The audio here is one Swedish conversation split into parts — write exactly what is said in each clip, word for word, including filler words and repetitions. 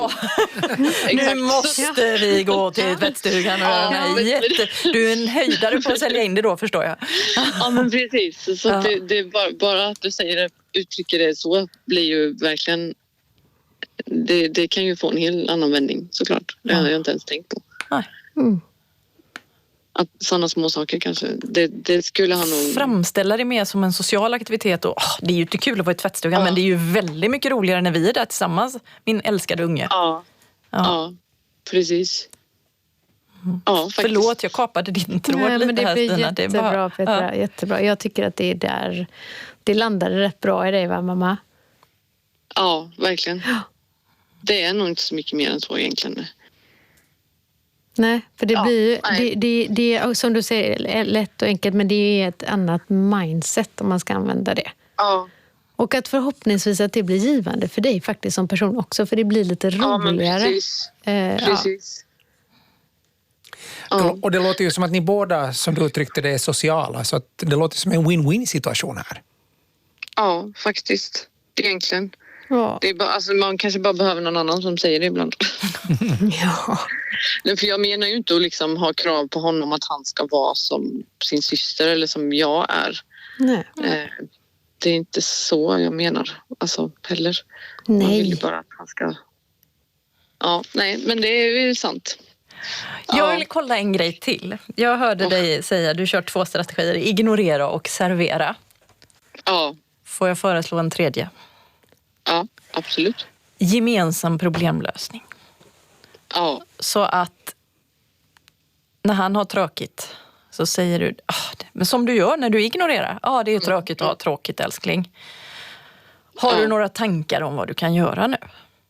Nu måste vi gå till tvättstugan och göra Ja, mig jätte... Du är en höjdare på att sälja in det då, förstår jag. Ja, men precis. Så Ja. det, det är bara, bara att du säger det, uttrycker det så blir ju verkligen... Det, det kan ju få en helt annan vändning, såklart. Det har jag inte ens tänkt på. Nej. Mm. Att sådana små saker kanske, det, det skulle ha nog... Framställa det mer som en social aktivitet. Och, åh, det är ju inte kul att vara i tvättstugan, Ja. men det är ju väldigt mycket roligare när vi är där tillsammans, min älskade unge. Ja, Ja. ja precis. Ja, faktiskt. Förlåt, jag kapade din tråd Nej, lite men det här, blir Stina. jättebra, Det är bara, Petra. ja. Jättebra. Jag tycker att det är där... Det landade rätt bra i dig, va, mamma? Ja, verkligen. Det är nog inte så mycket mer än så egentligen. Nej, för det Ja, blir ju... nej. Det, det, det är, som du säger, lätt och enkelt, men det är ett annat mindset om man ska använda det. Ja, Och att förhoppningsvis att det blir givande för dig faktiskt som person också, för det blir lite ja men roligare. precis. Eh, ja. Precis. Ja. Och det låter ju som att ni båda, som du uttryckte det, är sociala. Så att det låter som en win-win situation här. Ja, faktiskt. Egentligen. Ja. Det är bara, alltså, man kanske bara behöver någon annan som säger det ibland. Ja. Nej, för jag menar ju inte att liksom ha krav på honom att han ska vara som sin syster eller som jag är. Nej. Eh, det är inte så jag menar. Alltså heller. Man vill ju Nej. bara att han ska... Ja, nej, men det är ju sant. Jag vill kolla en grej till. Jag hörde dig säga, du kör två strategier, ignorera och servera. Ja, Får jag föreslå en tredje? ja, absolut. Gemensam problemlösning. Ja, Så att när han har tråkigt så säger du, ah, det- men som du gör när du ignorerar. Ja, ah, det är ju tråkigt att ha tråkigt, älskling. Har Ja. du några tankar om vad du kan göra nu?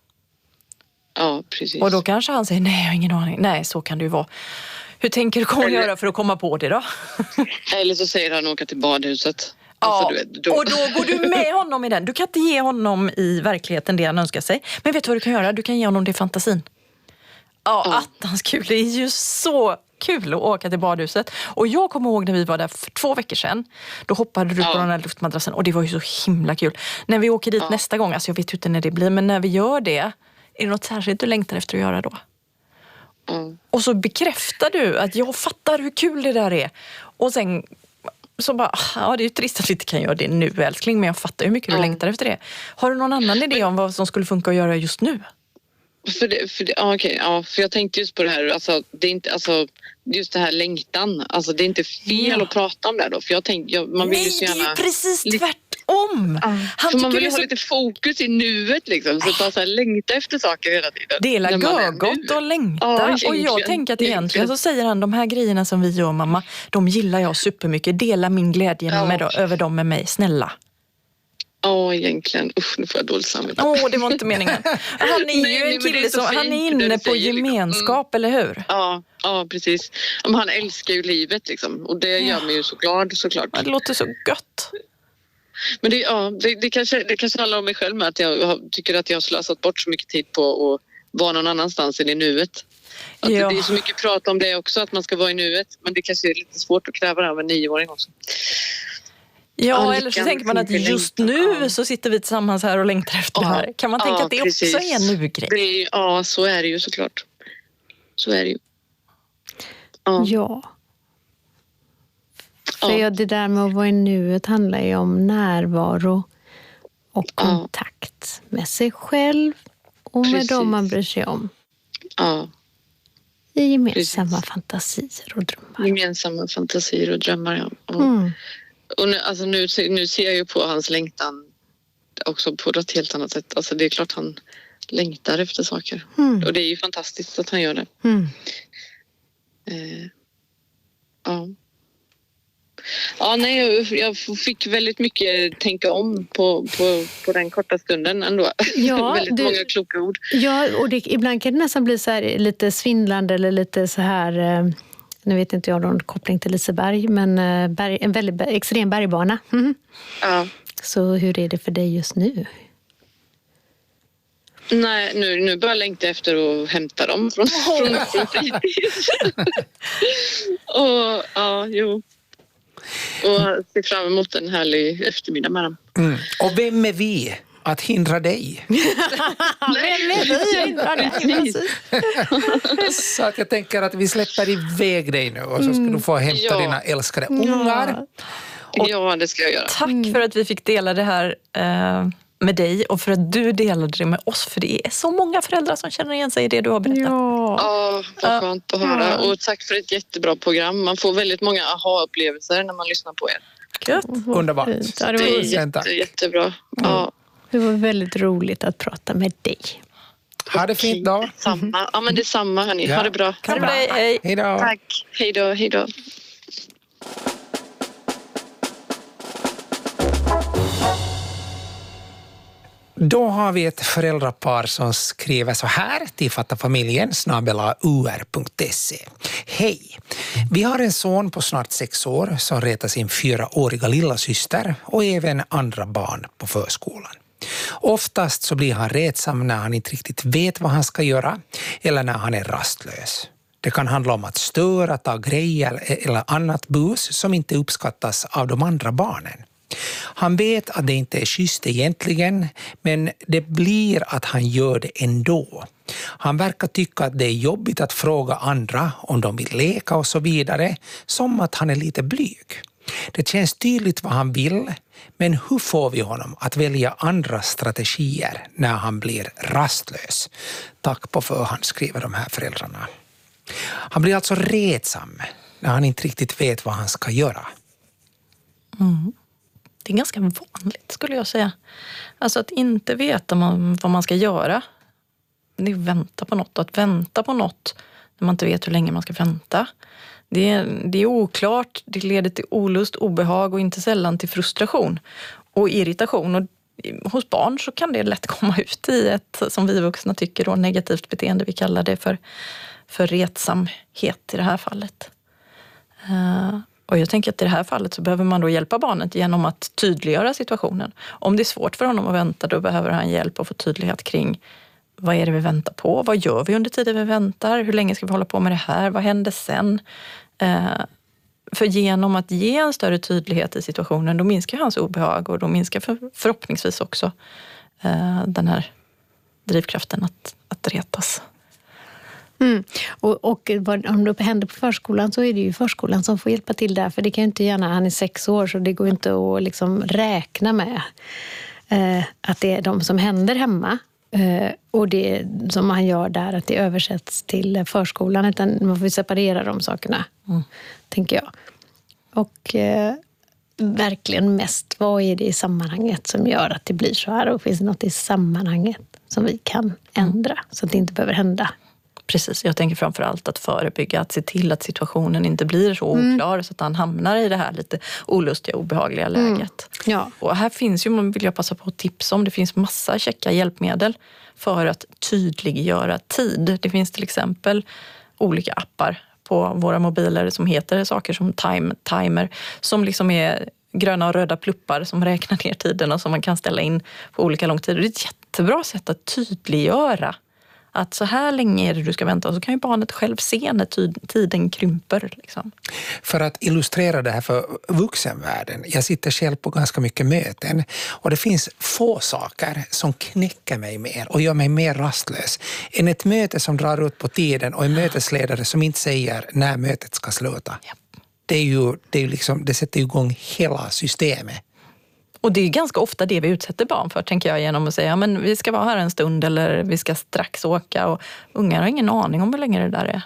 ja, precis. Och då kanske han säger, nej jag har ingen aning. Nej, så kan det ju vara. Hur tänker du komma att Eller- göra för att komma på det då? Eller så säger han åka till badhuset. Ja, Alltså, du vet, då... och då går du med honom i den. Du kan inte ge honom i verkligheten det han önskar sig. Men vet du vad du kan göra? Du kan ge honom det i fantasin. Ja, Ja. attans kul. Det är ju så kul att åka till badhuset. Och jag kommer ihåg när vi var där för två veckor sedan. Då hoppade du Ja. på den här luftmadrassen och det var ju så himla kul. När vi åker dit Ja. nästa gång, alltså jag vet ju inte när det blir, men när vi gör det, är det något särskilt du längtar efter att göra då? Ja. Och så bekräftar du att jag fattar hur kul det där är. Och sen så bara, ja det är ju trist att vi inte kan göra det nu älskling, men jag fattar hur mycket du Ja. längtar efter det. Har du någon annan idé om vad som skulle funka att göra just nu? För det, för det, ja, okej, ja, för jag tänkte just på det här, alltså, det är inte, alltså, just det här längtan, alltså det är inte fel Ja. att prata om det då, för jag tänkte, jag, man vill ju Nej, så det är gärna... ju precis lite- tvärtom. Han för tycker man vill det ju är ha så... lite fokus i nuet liksom, så att man så här längtar efter saker hela tiden. Dela när man är görgott nu. och längta. Ja, och egentligen, jag tänker att egentligen egentligen. så säger han, de här grejerna som vi gör mamma, de gillar jag supermycket. Dela min glädje Ja. med, över dem med mig, snälla. Ja, egentligen. Usch, nu får jag dåligt samvete. Åh, det var inte meningen. Han är Nej, ju nej, en men det är kille så som, han är fint det inne du på säger, liksom. gemenskap, eller hur? Ja, ja, precis. Men han älskar ju livet liksom, och det gör mig ju så glad såklart. Ja, det låter så gött. Men det, ja, det, det, kanske, det kanske handlar om mig själv med att jag har, tycker att jag har slösat bort så mycket tid på att vara någon annanstans än i nuet. Att Ja. det, det är så mycket prat om det också, att man ska vara i nuet. Men det kanske är lite svårt att kräva det av en nioåring också. Ja, Ja, eller så lyckan tänker man att finns i just längtan. nu Ja. så sitter vi tillsammans här och längtar efter det Ja. här. Kan man tänka Ja, att det precis. också är en nu-grej? Det är, ja, så är det ju såklart. Så är det ju. Ja. Ja. För Ja. ja, det där med att vara i nuet handlar ju om närvaro och Ja. kontakt med sig själv och med Precis. dem man bryr sig om. Ja. I gemensamma Precis. fantasier och drömmar. Gemensamma fantasier och drömmar. Ja. Ja. Mm. Och nu, alltså nu, nu ser jag ju på hans längtan också på ett helt annat sätt. Alltså det är klart han längtar efter saker. Mm. Och det är ju fantastiskt att han gör det. Mm. Eh, ja. Ja, nej, jag, jag fick väldigt mycket tänka om på, på, på den korta stunden ändå. Ja, väldigt du- många kloka ord. Ja, och det, ibland kan det nästan bli så här, lite svindlande eller lite så här... Eh, nu vet inte jag någon koppling till Liseberg, men eh, berg, en väldigt ber- extrem bergbana. Mm. Ja. Så hur är det för dig just nu? Nej, nu, nu börjar jag längta efter att hämta dem från, från, från fritids. Och ja, jo. Och se fram emot en härlig eftermiddag med dem. Mm. Och vem är vi? att hindra dig. Så att jag tänker att vi släpper iväg dig nu och så ska du få hämta Ja. dina älskade ungar. Och, ja, det ska jag göra. Tack för att vi fick dela det här eh, med dig och för att du delade det med oss. För det är så många föräldrar som känner igen sig i det du har berättat. Ja. Ja, vad skönt att höra. Och tack för ett jättebra program. Man får väldigt många aha-upplevelser när man lyssnar på er. Gött. Underbart. Ja, det Det var, är Tusen tack. jätte, jättebra. Ja. det var väldigt roligt att prata med dig. Ha det fint då. Samma. Ja, men det är samma, hörni. Ja. Ha det bra. Kram på dig, hej. Hej då. Tack. Hej då, hej då. Då har vi ett föräldrapar som skriver så här till fattafamiljen snabel-a u r punkt se. Hej! Vi har en son på snart sex år som retar sin fyraåriga lilla syster och även andra barn på förskolan. Oftast så blir han retsam när han inte riktigt vet vad han ska göra eller när han är rastlös. Det kan handla om att störa, ta grejer eller annat bus som inte uppskattas av de andra barnen. Han vet att det inte är schysst egentligen, men det blir att han gör det ändå. Han verkar tycka att det är jobbigt att fråga andra om de vill leka och så vidare, som att han är lite blyg. Det känns tydligt vad han vill, men hur får vi honom att välja andra strategier när han blir rastlös? Tack på förhand, skriver de här föräldrarna. Han blir alltså retsam när han inte riktigt vet vad han ska göra. Mm. Det är ganska vanligt skulle jag säga. Alltså att inte veta man, vad man ska göra. Det är att vänta på något. Att vänta på något när man inte vet hur länge man ska vänta. Det är, det är oklart, det leder till olust, obehag och inte sällan till frustration och irritation. Och hos barn så kan det lätt komma ut i ett, som vi vuxna tycker, då, negativt beteende. Vi kallar det för, för retsamhet i det här fallet. Uh, Och jag tänker att i det här fallet så behöver man då hjälpa barnet genom att tydliggöra situationen. Om det är svårt för honom att vänta, då behöver han hjälp att få tydlighet kring vad är det vi väntar på? Vad gör vi under tiden vi väntar? Hur länge ska vi hålla på med det här? Vad händer sen? Eh, för genom att ge en större tydlighet i situationen, då minskar hans obehag och då minskar för, förhoppningsvis också eh, den här drivkraften att, att retas. Mm. Och, och vad, om det händer på förskolan så är det ju förskolan som får hjälpa till där. För det kan ju inte gärna, han är sex år så det går inte att liksom räkna med eh, att det är de som händer hemma. Eh, och det som han gör där, att det översätts till förskolan. Utan man får separera de sakerna, mm. tänker jag. Och eh, verkligen mest, vad är det i sammanhanget som gör att det blir så här? Och finns det något i sammanhanget som vi kan ändra så att det inte behöver hända? Precis, jag tänker framförallt att förebygga, att se till att situationen inte blir så oklar mm. så att han hamnar i det här lite olustiga, obehagliga läget. Mm. Ja. Och här finns ju, man vill jag passa på att tipsa om, det finns massa checka hjälpmedel för att tydliggöra tid. Det finns till exempel olika appar på våra mobiler som heter saker som time, timer, som liksom är gröna och röda pluppar som räknar ner tiden och som man kan ställa in på olika långtider. Det är ett jättebra sätt att tydliggöra att så här länge är det du ska vänta, och så kan ju barnet själv se när tiden krymper. Liksom. För att illustrera det här för vuxenvärlden. Jag sitter själv på ganska mycket möten och det finns få saker som knäcker mig mer och gör mig mer rastlös än ett möte som drar ut på tiden och en mötesledare som inte säger när mötet ska sluta. Ja. Det, är ju, det, är ju liksom, det sätter igång hela systemet. Och det är ganska ofta det vi utsätter barn för, tänker jag, genom att säga ja, men vi ska vara här en stund eller vi ska strax åka. Och ungar har ingen aning om hur länge det där är.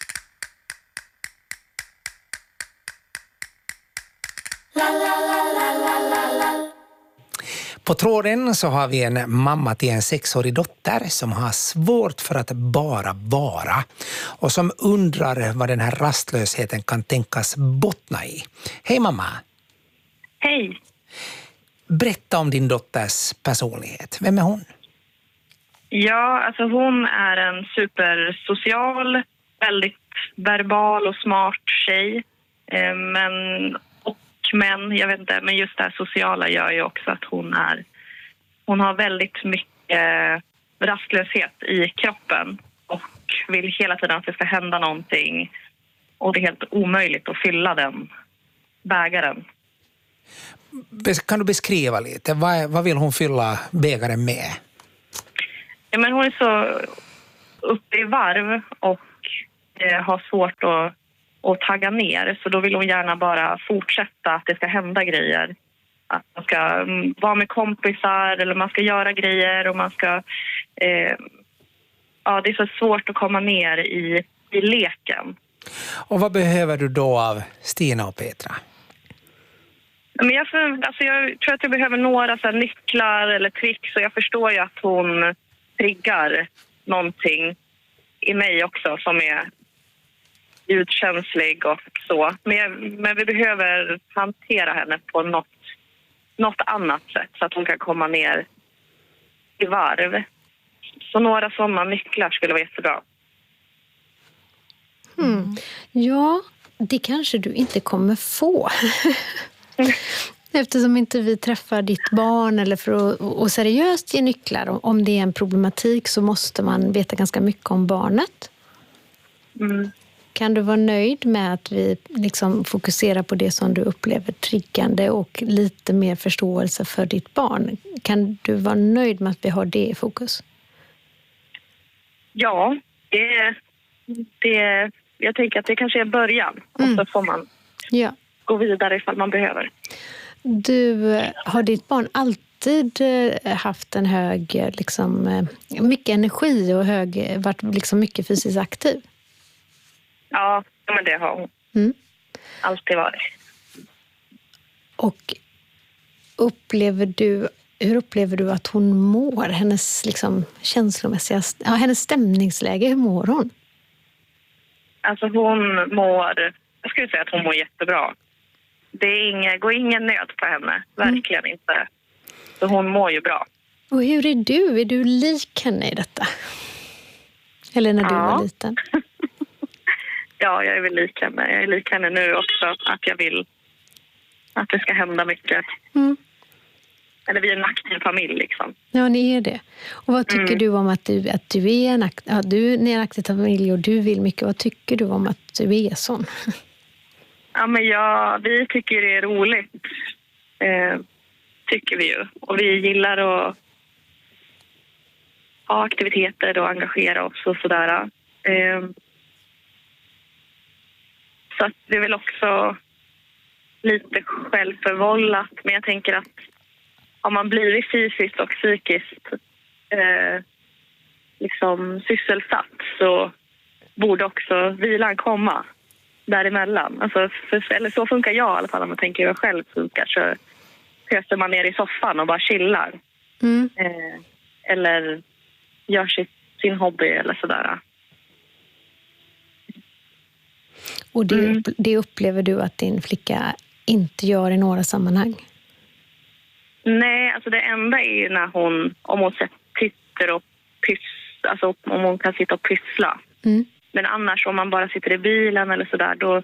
På tråden så har vi en mamma till en sexårig dotter som har svårt för att bara vara och som undrar vad den här rastlösheten kan tänkas bottna i. Hej mamma! Hej! Berätta om din dotters personlighet. Vem är hon? Ja, alltså hon är en supersocial, väldigt verbal och smart tjej. Eh, men, och men, jag vet inte, men just det här sociala gör ju också att hon är, hon har väldigt mycket rastlöshet i kroppen och vill hela tiden att det ska hända någonting. Och det är helt omöjligt att fylla den bägaren. kan du beskriva lite? Vad, vad vill hon fylla bägaren med? Ja, men hon är så uppe i varv och eh, har svårt att, att tagga ner. Så då vill hon gärna bara fortsätta att det ska hända grejer. Att man ska mm, vara med kompisar eller man ska göra grejer och man ska... Eh, ja, det är så svårt att komma ner i, i leken. Och vad behöver du då av Stina och Petra? Men jag, för, alltså jag tror att jag behöver några så här nycklar eller tricks och jag förstår ju att hon triggar någonting i mig också som är ljudkänslig och så. Men, jag, men vi behöver hantera henne på något, något annat sätt så att hon kan komma ner i varv. Så några sådana nycklar skulle vara jättebra. Mm. Ja, det kanske du inte kommer få. Eftersom inte vi träffar ditt barn eller för att och seriöst ge nycklar. Om det är en problematik så måste man veta ganska mycket om barnet. Mm. Kan du vara nöjd med att vi liksom fokuserar på det som du upplever triggande och lite mer förståelse för ditt barn? Kan du vara nöjd med att vi har det i fokus? Ja, det, det, jag tänker att det kanske är början. Mm. Och så får man Ja. gå vidare ifall man behöver. Du, har ditt barn alltid haft en hög, liksom, mycket energi och hög, varit liksom mycket fysiskt aktiv? Ja, men det har hon Mm. alltid varit. Och upplever du, hur upplever du att hon mår? Hennes liksom känslomässiga, ja, hennes stämningsläge, hur mår hon? Alltså hon mår, jag skulle säga att hon mår jättebra. Det är inga, går ingen nöd på henne, verkligen mm. inte. Så hon mår ju bra. Och hur är du? Är du lik henne i detta? Eller när du ja. var liten? Ja, jag är väl lik henne. Jag är lik henne nu också, att jag vill att det ska hända mycket. Mm. Eller vi är en aktiv familj liksom. Ja, ni är det. Och vad tycker mm. du om att du, att du är en aktiv, ja, du är en aktiv familj och du vill mycket. Vad tycker du om att du är sån? Ja, men ja, vi tycker det är roligt. Eh, tycker vi ju. Och vi gillar att ha aktiviteter och engagera oss och sådär. Eh, så att det är väl också lite självförvållat. Men jag tänker att om man blir fysiskt och psykiskt eh, liksom sysselsatt så borde också vilan komma däremellan. Alltså, för, eller så funkar jag i alla fall om man tänker hur jag själv funkar. Så köper man ner i soffan och bara chillar. Mm. Eh, eller gör sitt, sin hobby eller sådär. Och det, Mm. det upplever du att din flicka inte gör i några sammanhang? Nej, alltså det enda är ju när hon, om hon sitter och pysslar, alltså om hon kan sitta och pyssla. Mm. Men annars om man bara sitter i bilen eller sådär, då,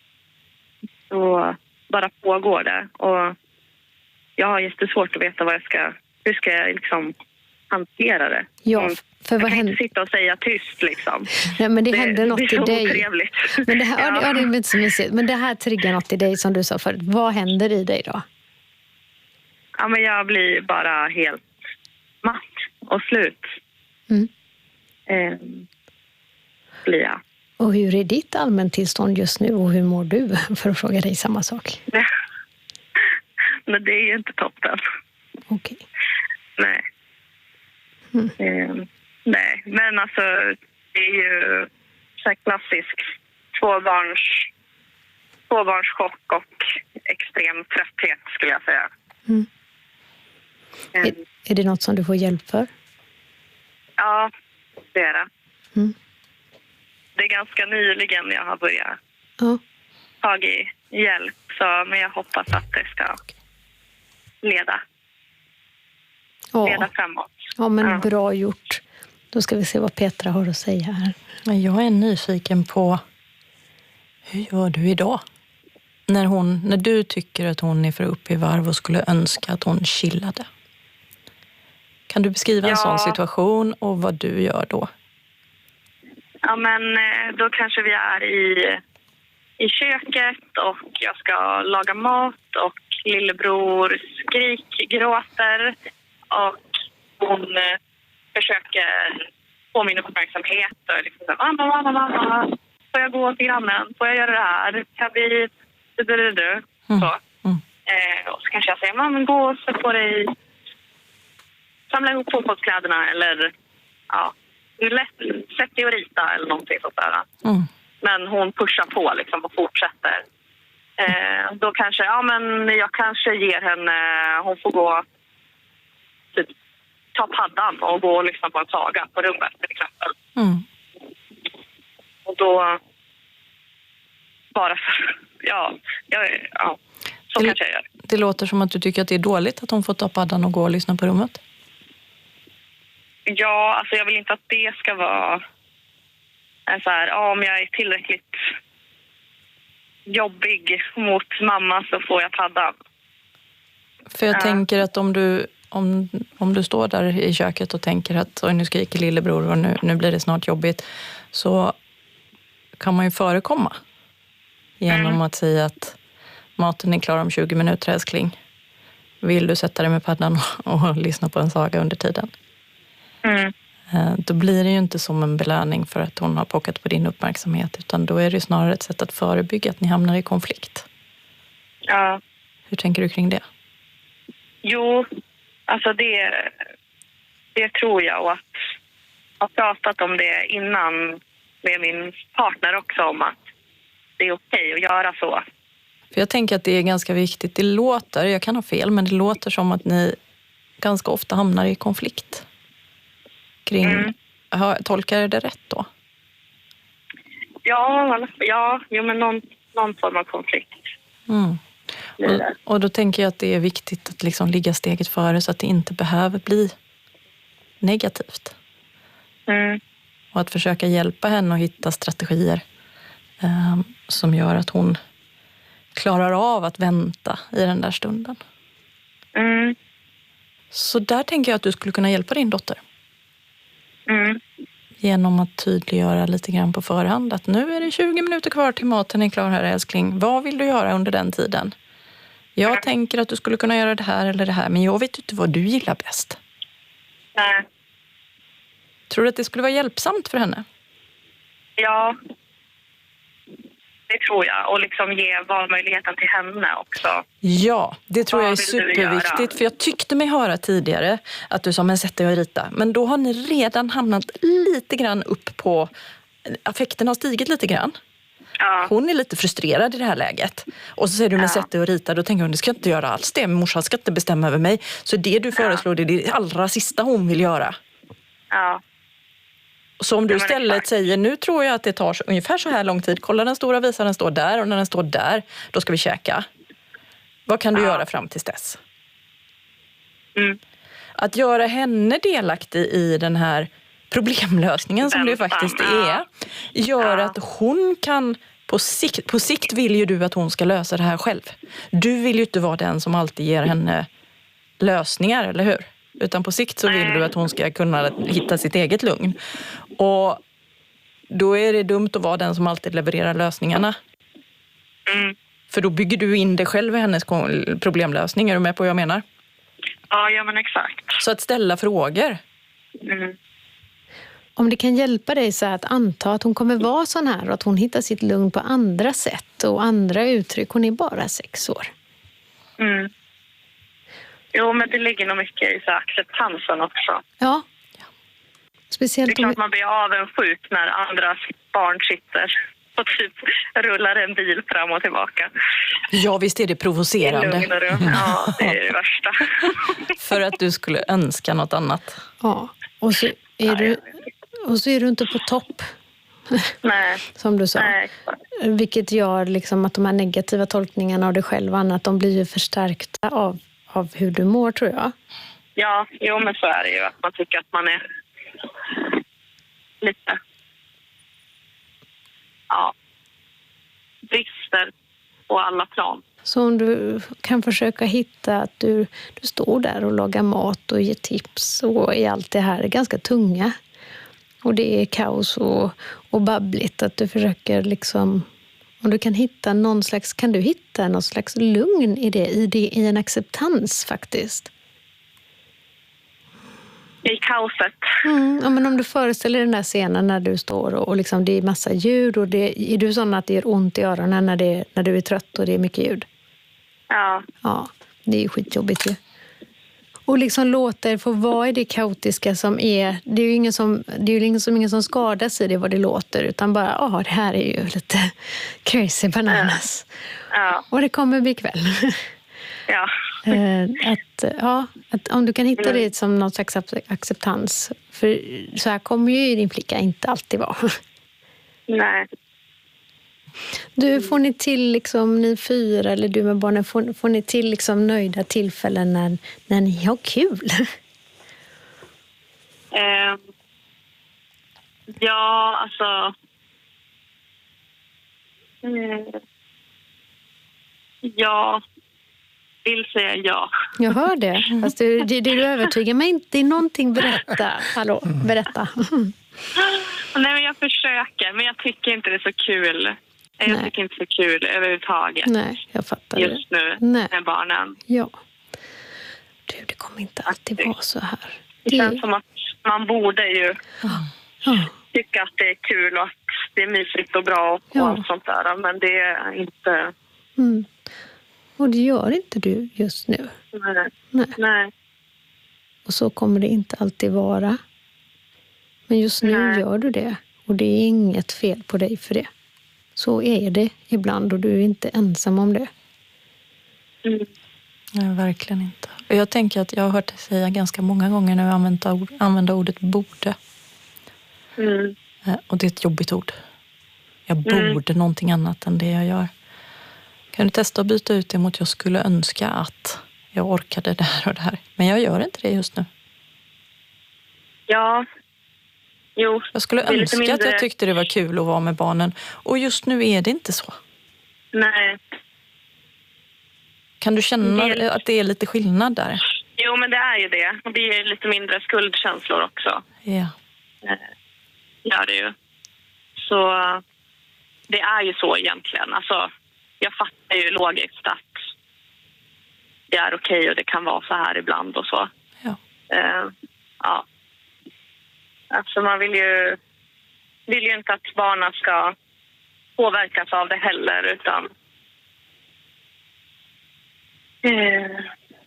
då bara pågår det. Och jag har jättesvårt att veta vad jag ska, hur ska jag liksom hantera det. Ja, mm. för jag vad kan händer? inte sitta och säga tyst liksom. Nej, men det, Det, händer något det är i så dig. otrevligt. Men det här, ja. Ja. det är inte så mysigt. Men det här triggar något i dig som du sa förut. Vad händer i dig då? Ja, men jag blir bara helt matt och slut. Mm. Eh, blir jag. Och hur är ditt allmäntillstånd just nu och hur mår du? För att fråga dig samma sak. Men det är ju inte toppen. Okej. Nej. Mm. Eh, nej, men alltså det är ju så här klassisk tvåbarns, tvåbarnschock och extrem trötthet skulle jag säga. Mm. Eh, Är, är det något som du får hjälp för? ja, det är det. Mm. Det är ganska nyligen jag har börjat Ja. ta i hjälp. Så, men jag hoppas att det ska leda, leda Ja. framåt. Ja, men Ja. bra gjort. Då ska vi se vad Petra har att säga här. Men jag är nyfiken på, hur gör du idag? När, hon, när du tycker att hon är för upp i varv och skulle önska att hon chillade. Kan du beskriva en Ja. sån situation och vad du gör då? Ja, men eh, då kanske vi är i, i köket och jag ska laga mat och lillebror skrikgråter och hon eh, försöker få min uppmärksamhet och liksom så, mamma, mamma, mamma, får jag gå till grannen? Får jag göra det här? Kan vi... Du, du, du, du. Så. Mm. Eh, och så kanske jag säger, mamma, gå och sätt på dig, samla ihop fotbollskläderna eller ja, lätt, sätt dig och rita eller någonting sånt där. Mm. Men hon pushar på liksom och fortsätter. Eh, då kanske, ja men jag kanske ger henne, hon får gå typ, ta paddan och gå och lyssna på en saga på rummet till exempel. Mm. Och då bara för, ja, jag, ja så det, kanske jag gör. Det låter som att du tycker att det är dåligt att hon får ta paddan och gå och lyssna på rummet. Ja, alltså jag vill inte att det ska vara en så här, ja, om jag är tillräckligt jobbig mot mamma så får jag paddan. För jag Ja. tänker att om du, om, om du står där i köket och tänker att oj, nu skriker lillebror och nu, nu blir det snart jobbigt, så kan man ju förekomma genom Mm. att säga att maten är klar om tjugo minuter, älskling. Vill du sätta dig med paddan och, och lyssna på en saga under tiden? Mm. Eh, Då blir det ju inte som en belöning för att hon har pockat på din uppmärksamhet, utan då är det snarare ett sätt att förebygga att ni hamnar i konflikt. Ja. Hur tänker du kring det? Jo, alltså det, det tror jag, och att ha pratat om det innan med min partner också om att det är okej att göra så. För jag tänker att det är ganska viktigt. Det låter, jag kan ha fel, men det låter som att ni ganska ofta hamnar i konflikt kring, Mm. Hör- tolkar jag det rätt då? Ja, ja jo, men någon, någon form av konflikt. Mm. blir det. Och, och då tänker jag att det är viktigt att liksom ligga steget före så att det inte behöver bli negativt. Mm. Och att försöka hjälpa henne att hitta strategier eh, som gör att hon klarar av att vänta i den där stunden. Mm. Så där tänker jag att du skulle kunna hjälpa din dotter. Mm. Genom att tydliggöra lite grann på förhand att nu är det tjugo minuter kvar till maten är klar här, älskling. Vad vill du göra under den tiden? Jag Mm. tänker att du skulle kunna göra det här eller det här, men jag vet inte vad du gillar bäst. Nej. Tror du att det skulle vara hjälpsamt för henne? Ja, det tror jag. Och liksom ge valmöjligheten till henne också. Ja, det tror Vad jag är vill du superviktigt. göra? För jag tyckte mig höra tidigare att du sa, men sätt dig och rita. Men då har ni redan hamnat lite grann upp på... Affekten har stigit lite grann. Ja. Hon är lite frustrerad i det här läget. Och så säger du, men Ja. sätt dig och rita. Då tänker hon, det ska jag inte göra alls det. Men morsan ska inte bestämma över mig. Så det du föreslår, det är det allra sista hon vill göra. Ja. Så om du Ja, men istället exakt. säger, nu tror jag att det tar ungefär så här lång tid. Kolla, den stora visaren den står där och när den står där, då ska vi käka. Vad kan du Ja. göra fram till dess? Mm. Att göra henne delaktig i den här problemlösningen som det Väntan, faktiskt ja. är, gör Ja. att hon kan på sikt, på sikt vill ju du att hon ska lösa det här själv. Du vill ju inte vara den som alltid ger henne lösningar, eller hur? Utan på sikt så vill Nej. du att hon ska kunna hitta sitt eget lugn. Och då är det dumt att vara den som alltid levererar lösningarna. Mm. För då bygger du in dig själv i hennes ko- problemlösning. Är du med på vad jag menar? Ja, ja, men exakt. Så att ställa frågor. Mm. Om det kan hjälpa dig så här att anta att hon kommer vara sån här och att hon hittar sitt lugn på andra sätt och andra uttryck. Hon är bara sex år. Mm. Jo, men det ligger nog mycket i så här acceptansen också. Ja. Det är Speciellt om... klart man blir avundsjuk när andras barn sitter och typ rullar en bil fram och tillbaka. Ja, visst är det I provocerande. lugn och ro. Ja, det är det värsta. För att du skulle önska något annat. Ja. Och så är du, och så är du inte på topp, Nej, som du sa. nej, exakt. Vilket gör liksom att de här negativa tolkningarna av dig själv och annat, de blir ju förstärkta av, av hur du mår, tror jag. Ja, jo, men så är det ju. Att man tycker att man är lite... Ja. Brister på alla plan. Så om du kan försöka hitta att du, du står där och lagar mat och ger tips och i allt det här är ganska tunga. Och det är kaos och, och babbligt. Att du försöker liksom Om du kan hitta någon slags, kan du hitta någon slags lugn i det, i det, i en acceptans faktiskt? I kaoset. Mm, ja, men om du föreställer den där scenen när du står och, och liksom det är massa ljud och det, är du sån att det gör ont i öronen när, det, när du är trött och det är mycket ljud? Ja. Ja, det är ju skitjobbigt ju. Och liksom låta er få vara i det kaotiska som är, det är ju ingen som, det är ju ingen som, ingen som skadas i det vad det låter, utan bara, ja, det här är ju lite crazy bananas. Ja. Och det kommer bli kväll. Ja. att, ja, att om du kan hitta Mm. det som någon slags acceptans, för så här kommer ju din flicka inte alltid vara. Nej. Du, får ni till liksom, ni fyra eller du med barnen, får, får ni till liksom nöjda tillfällen när, när ni har kul? Eh, ja, alltså... Mm, ja, vill säga ja. Jag hör det. Fast du, det, det du övertygar mig inte. Det är någonting, berätta. Hallå, berätta. Nej, men jag försöker, men jag tycker inte det är så kul. Jag Nej. tycker inte det är så kul överhuvudtaget. Nej, jag fattar Just nu Nej. med barnen. Ja. Du, det kommer inte alltid vara så här. Det känns som att man borde ju Ja. tycka att det är kul och att det är mysigt och bra och Ja. allt sånt där. Men det är inte... Mm. Och det gör inte du just nu. Nej. Nej. Nej. Och så kommer det inte alltid vara. Men just nu Nej. gör du det. Och det är inget fel på dig för det. Så är det ibland och du är inte ensam om det. Mm. Nej, verkligen inte. Och jag tänker att jag har hört dig säga ganska många gånger när jag använder, ord, använder ordet borde. Mm. Eh, Och det är ett jobbigt ord. Jag Mm. borde någonting annat än det jag gör. Kan du testa att byta ut det mot jag skulle önska att jag orkade det här och det här. Men jag gör inte det just nu. Ja. Jo. Jag skulle Det är lite önska att mindre- jag tyckte det var kul att vara med barnen. Och just nu är det inte så. Nej. Kan du känna Det är- att det är lite skillnad där? Jo, men det är ju det. Och det är lite mindre skuldkänslor också. Ja. Gör det ju. Så det är ju så egentligen. Alltså, jag fattar ju logiskt att det är okej och det kan vara så här ibland och så. Ja. Eh, ja. Alltså man vill ju, vill ju inte att barnen ska påverkas av det heller, utan eh,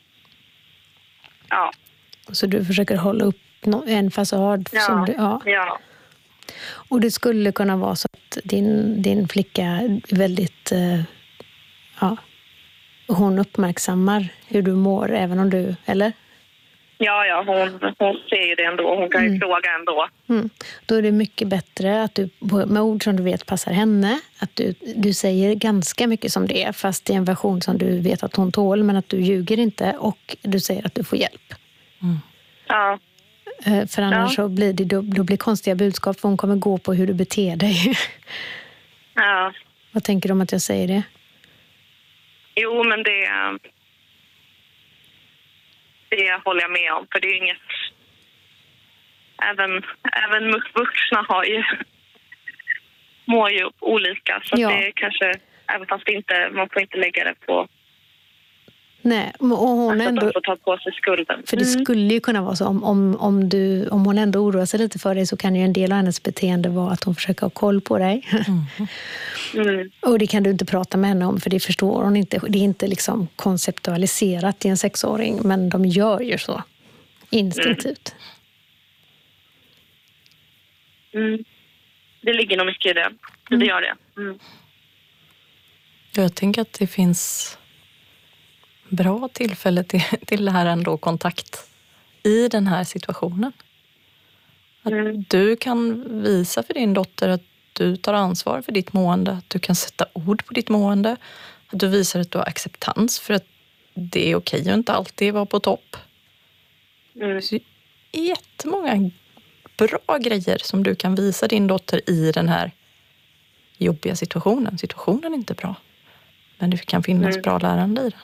ja. Så du försöker hålla upp nå- en fasad. Som Ja, du, ja. ja. Och det skulle kunna vara så att din, din flicka är väldigt... Eh, ja, hon uppmärksammar hur du mår, även om du... Eller? Ja, ja, hon, hon ser ju det ändå. Hon kan ju Mm. fråga ändå. Mm. Då är det mycket bättre att du, med ord som du vet passar henne, att du, du säger ganska mycket som det är, fast i en version som du vet att hon tål, men att du ljuger inte och du säger att du får hjälp. Ja, Eh, För annars Ja. så blir det då, då blir konstiga budskap, för hon kommer gå på hur du beter dig. ja. Vad tänker du om att jag säger det? Jo, men det, det håller jag med om. För det är ju inget... Även, även vuxna har ju, mår ju olika. Så Ja. det är kanske... Även fast det inte, man får inte lägga det på... Nej, och hon Alltså att ändå... de får ta på sig skulden. För det skulle ju kunna vara så, om, om, om, du, om hon ändå oroar sig lite för dig, så kan ju en del av hennes beteende vara att hon försöker ha koll på dig. Mm. Och det kan du inte prata med henne om, för det förstår hon inte. Det är inte liksom konceptualiserat i en sexåring, men de gör ju så instinktivt. Mm. Det ligger nog mycket i det. Det gör det. Mm. Jag tänker att det finns bra tillfälle till, till det här ändå kontakt i den här situationen. Att Mm. du kan visa för din dotter att du tar ansvar för ditt mående, att du kan sätta ord på ditt mående, att du visar att du har acceptans för att det är okej att inte alltid vara på topp. Mm. Det finns jättemånga bra grejer som du kan visa din dotter i den här jobbiga situationen. Situationen är inte bra, men det kan finnas Mm. bra lärande i den.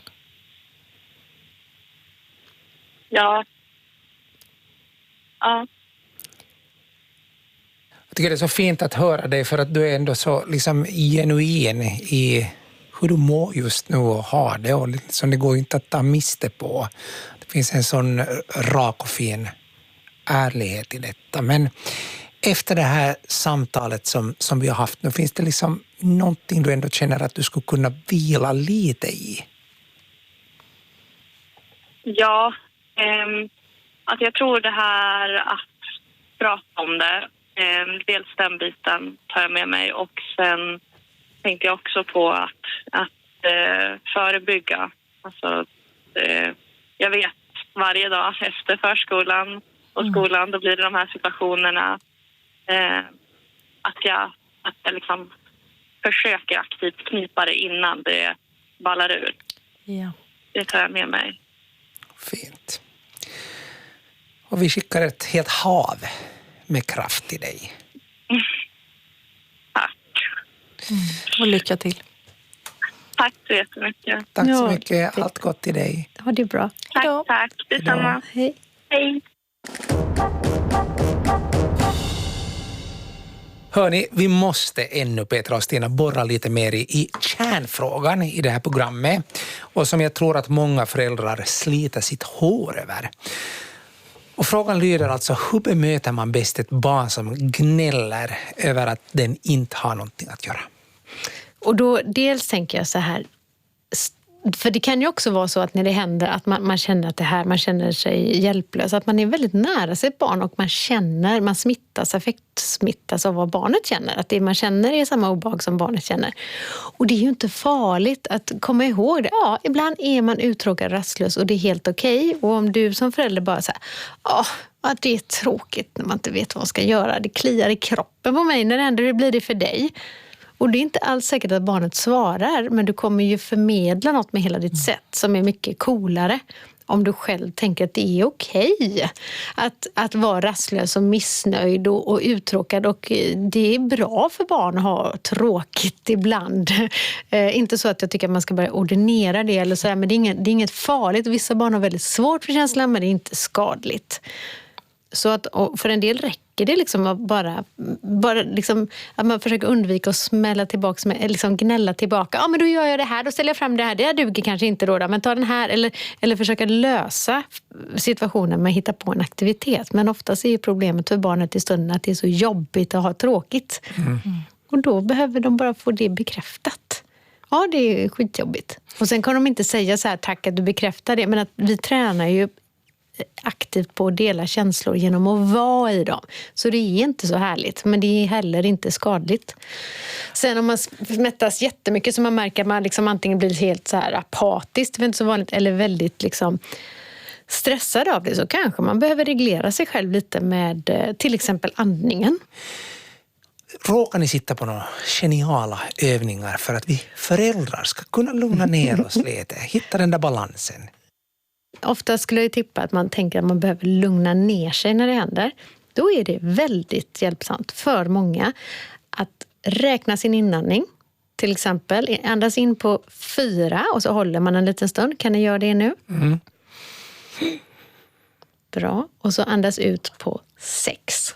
Ja. Ja. Jag tycker det är så fint att höra dig för att du är ändå så liksom genuin i hur du mår just nu och har det. Och liksom, det går inte att ta miste på. Det finns en sån rak och fin ärlighet i detta. Men efter det här samtalet som, som vi har haft nu, finns det liksom någonting du ändå känner att du skulle kunna vila lite i? Ja, ehm, att jag tror det här att prata om det, ehm, dels den biten tar jag med mig och sen tänkte jag också på att, att eh, förebygga. Alltså, eh, jag vet varje dag efter förskolan och skolan, då blir det de här situationerna eh, att jag, att jag liksom försöker aktivt knipa det innan det ballar ur. Ja. Det tar jag med mig. Fint. Och vi skickar ett helt hav med kraft till dig. Tack. Och lycka till. Tack så jättemycket. Tack så Ja, mycket. det- Allt gott till dig. Ja, det är bra. Tack, Hejdå. tack. Detsamma. Hej. Hej. Hörni, vi måste ännu, Petra och Stina, borra lite mer i, i kärnfrågan i det här programmet. Och som jag tror att många föräldrar sliter sitt hår över. Och frågan lyder alltså, hur bemöter man bäst ett barn som gnäller över att den inte har någonting att göra? Och då dels tänker jag så här, för det kan ju också vara så att när det händer att man, man känner att det här, man känner sig hjälplös, att man är väldigt nära sitt barn och man känner, man smittas, affektsmittas av vad barnet känner, att det man känner är samma obehag som barnet känner. Och det är ju inte farligt att komma ihåg det. Ja, ibland är man uttråkad, rastlös och det är helt okej. Och om du som förälder bara säger, ja, att det är tråkigt när man inte vet vad man ska göra, det kliar i kroppen på mig när det händer, det blir det för dig. Och det är inte alls säkert att barnet svarar, men du kommer ju förmedla något med hela ditt sätt som är mycket coolare om du själv tänker att det är okej att, att vara rastlös och missnöjd och, och uttråkad. Och det är bra för barn att ha tråkigt ibland. Eh, inte så att jag tycker att man ska börja ordinera det, eller så här, men det är, inget, det är inget farligt. Vissa barn har väldigt svårt för känslan, men det är inte skadligt. Så att för en del räcker det liksom att bara, bara liksom, att man försöker undvika att smälla tillbaka, med, liksom gnälla tillbaka. Ja, men då gör jag det här, då ställer jag fram det här. Det duger kanske inte då, då men ta den här. Eller, eller försöka lösa situationen med att hitta på en aktivitet. Men oftast är ju problemet för barnet i stunden att det är så jobbigt att ha tråkigt. Mm. Och då behöver de bara få det bekräftat. Ja, det är skitjobbigt. Och sen kan de inte säga så här, tack att du bekräftar det. Men att vi tränar ju aktivt på att dela känslor genom att vara i dem. Så det är inte så härligt, men det är heller inte skadligt. Sen om man smättas jättemycket så man märker att man liksom antingen blir helt så här apatisk, det är inte så vanligt, eller väldigt liksom stressad av det, så kanske man behöver reglera sig själv lite med till exempel andningen. Råkar ni sitta på några geniala övningar för att vi föräldrar ska kunna lugna ner oss lite, hitta den där balansen? Ofta skulle jag tippa att man tänker att man behöver lugna ner sig när det händer. Då är det väldigt hjälpsamt för många att räkna sin inandning. Till exempel andas in på fyra och så håller man en liten stund. Kan ni göra det nu? Mm. Bra. Och så andas ut på sex.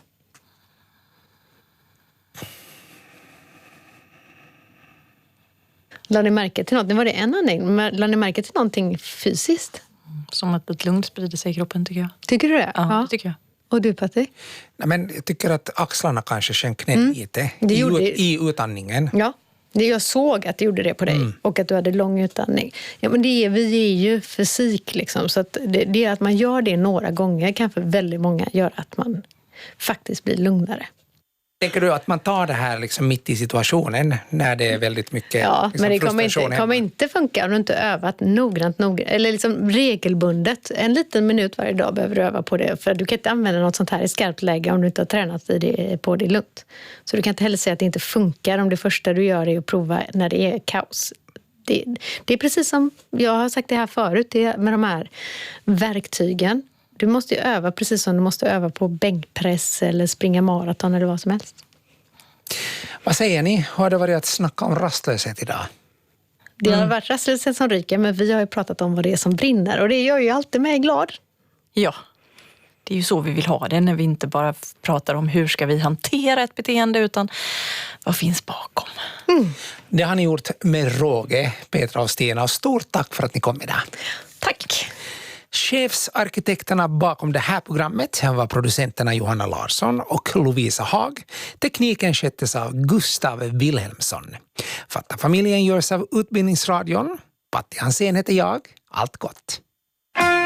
Lade ni märke till något? Det var det en andning. Lade ni märke till någonting fysiskt? Som att ett lugn sprider sig i kroppen, tycker jag. Tycker du det? Ja, ja. Det tycker jag. Och du, Patrik? Nej, men jag tycker att axlarna kanske sjönk ner mm. lite det i, gjorde... ut, i utandningen. Ja, det jag såg att det gjorde det på dig mm. och att du hade lång utandning. Ja, men det är, vi är ju fysik liksom, så att det, det är att man gör det några gånger kan för väldigt många göra att man faktiskt blir lugnare. Tänker du att man tar det här liksom mitt i situationen när det är väldigt mycket ja, liksom men det kommer inte, kommer inte funka om du inte övat noggrant, noggrant eller liksom regelbundet. En liten minut varje dag behöver du öva på det, för du kan inte använda något sånt här i skarpt läge om du inte har tränat i det, på det lugnt. Så du kan inte heller säga att det inte funkar om det första du gör är att prova när det är kaos. Det, det är precis som jag har sagt det här förut, det är med de här verktygen. Du måste ju öva precis som du måste öva på bänkpress eller springa maraton eller vad som helst. Vad säger ni? Har det varit att snacka om rastlöshet idag? Det har mm. varit rastlöshet som ryker, men vi har ju pratat om vad det är som brinner. Och det gör ju alltid mig glad. Ja. Det är ju så vi vill ha det när vi inte bara pratar om hur ska vi hantera ett beteende utan vad finns bakom. Mm. Det har ni gjort med råge, Petra och Stina, och stort tack för att ni kom med det. Tack! Chefsarkitekterna bakom det här programmet var producenterna Johanna Larsson och Lovisa Haag. Tekniken sköttes av Gustav Wilhelmsson. Fatta familjen görs av Utbildningsradion. Patti Hansén heter jag. Allt gott!